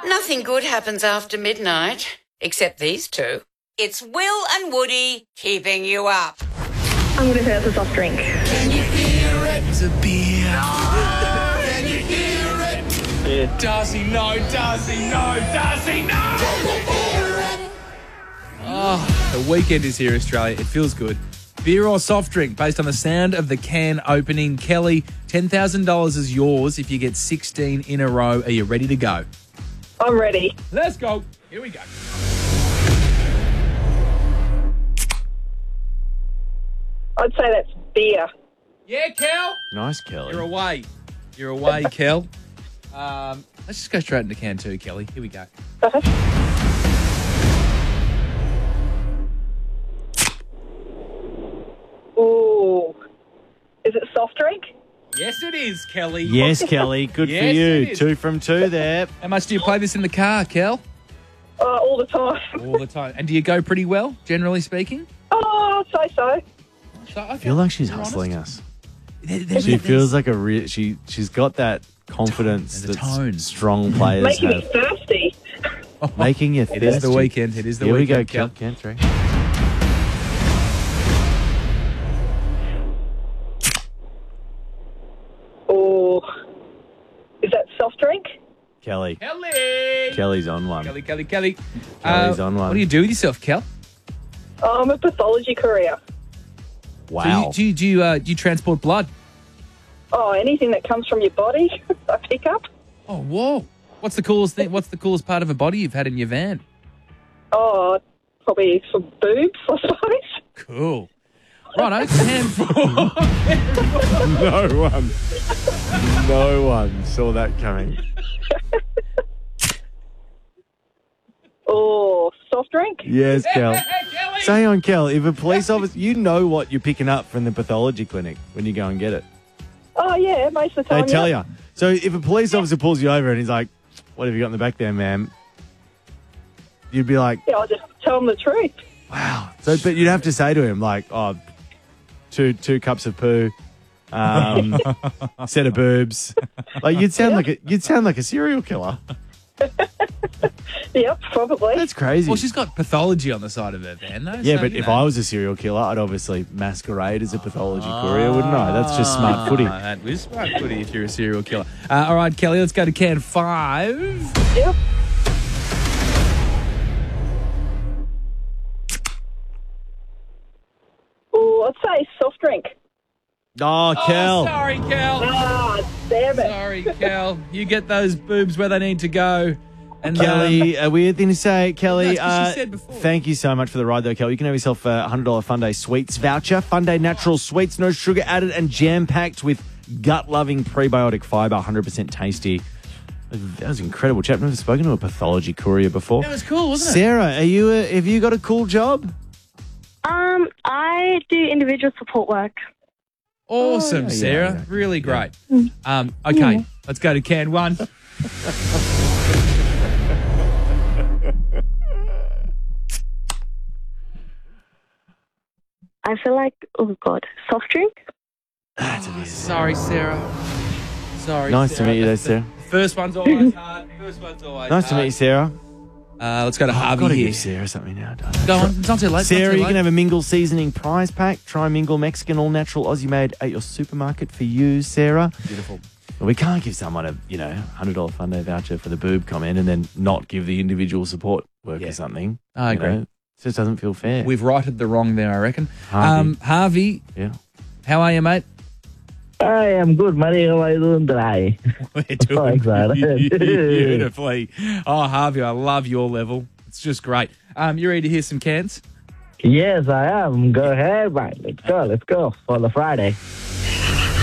Nothing good happens after midnight, except these two. It's Will and Woody keeping you up. I'm going to say that's a soft drink. Can you hear it? It's a beer. Can you hear it? Yeah. Darcy, no. Darcy, no. Darcy, no. Can you hear it? Oh, the weekend is here, Australia. It feels good. Beer or soft drink, based on the sound of the can opening. Kelly, $10,000 is yours if you get 16 in a row. Are you ready to go? I'm ready. Let's go. Here we go. I'd say that's beer. Yeah, Kel. Nice, Kelly. You're away. You're away, Kel. Let's just go straight into can two, Kelly. Here we go. Ooh. Is it soft drink? Yes, it is, Kelly. Yes, Kelly. Good Yes, for it you. is. 2 from 2 there. How much do you play this in the car, Kel? All the time. All the time. And do you go pretty well, generally speaking? Oh, so. So, okay. I feel like she's You're hustling honest. us. She feels like she's got that confidence The that tone. strong players Making me have. thirsty. Making you It is the thirsty. weekend. It is the Here weekend, we go, Kel. Can 3. Ooh. Is that soft drink? Kelly. Kelly. Kelly's on one. Kelly. Kelly's on one. What do you do with yourself, Kel? I'm a pathology courier. Wow. So do you transport blood? Oh, anything that comes from your body, I pick up. Oh, whoa. What's the coolest thing? What's the coolest part of a body you've had in your van? Oh, probably some boobs, I suppose. Cool. Righto, can 4. No one saw that coming. Oh, soft drink? Yes, Kel. Kelly. Say on, Kel, if a police officer, you know what you're picking up from the pathology clinic when you go and get it. Oh, yeah, most of the time. They tell yeah. you. So if a police officer pulls you over and he's like, "What have you got in the back there, ma'am?" You'd be like, Yeah, I'll just tell them the truth. "Wow." So, but you'd have to say to him like, "Oh, two cups of poo, set of boobs." Like you'd sound like a serial killer. Yep, probably. That's crazy. Well, she's got pathology on the side of her van, though. Yeah, so, but you if know. I was a serial killer, I'd obviously masquerade as a pathology courier, wouldn't I? That's just smart footy. That is smart footy if you're a serial killer. All right, Kelly, let's go to can 5. Yep. Oh, I'd say soft drink. Oh, Kel. Oh, sorry, Kel. Ah, damn it. Sorry, Kel. You get those boobs where they need to go. And Kelly, a weird thing to say, Kelly. No, it's 'cause she said before. Thank you so much for the ride, though, Kelly. You can have yourself a $100 Funday Sweets voucher. Funday Natural Sweets, no sugar added and jam-packed with gut-loving prebiotic fibre, 100% tasty. That was incredible. Chap, never spoken to a pathology courier before. It was cool, wasn't it? Sarah, have you got a cool job? I do individual support work. Awesome, yeah, Sarah. yeah. Really great. Okay, let's go to can 1. I feel like, oh God, soft drink? Sorry, Sarah. Sorry, Nice to meet you there, Sarah. First one's always hard. Nice to meet you, Sarah. Let's go to I've Harvey got to here. give Sarah something now, darling. Go on. It's not too late. Sarah, you can have a Mingle seasoning prize pack. Try Mingle Mexican all natural Aussie made at your supermarket for you, Sarah. Beautiful. Well, we can't give someone a $100 Funday voucher for the boob comment and then not give the individual support worker something. I agree. It just doesn't feel fair. We've righted the wrong there, I reckon. Harvey. Harvey, Yeah. how are you, mate? I am good, buddy. How are you doing today? We're doing excited. beautifully. Oh, Harvey, I love your level. It's just great. You ready to hear some cans? Yes, I am. Go ahead, mate. Let's go for the Friday.